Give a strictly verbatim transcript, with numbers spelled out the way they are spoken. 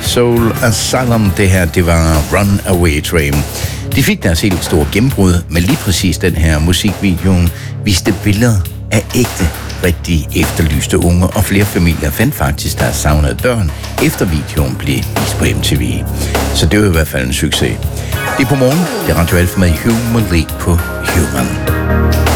Soul Asylum. Det her, det var Runaway Train. De fik deres helt store gennembrud, men lige præcis den her musikvideoen viste billeder af ægte, rigtig efterlyste unge, og flere familier fandt faktisk deres savnede børn, efter videoen blev vist på M T V. Så det var i hvert fald en succes. Det er på morgen. Det er Radio Alfa med Human League på Human.